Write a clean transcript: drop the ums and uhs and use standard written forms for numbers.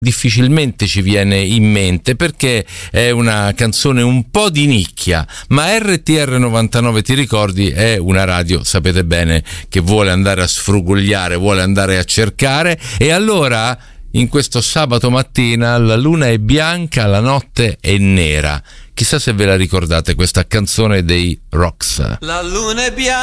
difficilmente ci viene in mente perché è una canzone un po' di nicchia, ma RTR 99, ti ricordi, è una radio, sapete bene, che vuole andare a sfrugugliare, vuole andare a cercare, e allora in questo sabato mattina la luna è bianca, la notte è nera. Chissà se ve la ricordate questa canzone dei Rocks. La luna è bianca.